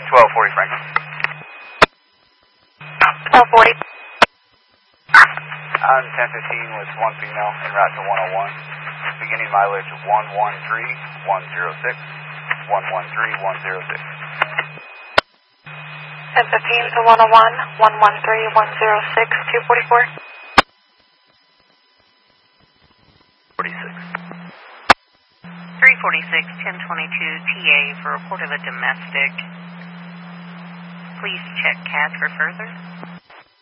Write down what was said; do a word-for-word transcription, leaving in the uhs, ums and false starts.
twelve forty Franklin. twelve forty. On ten fifteen with one female en route to one oh one. Beginning mileage of one one three one zero six. one one three one zero six. ten fifteen to one oh one, one one three one zero six, two forty-four. forty-six. three forty-six, ten twenty-two T A for report of a domestic. Please check C A D for further.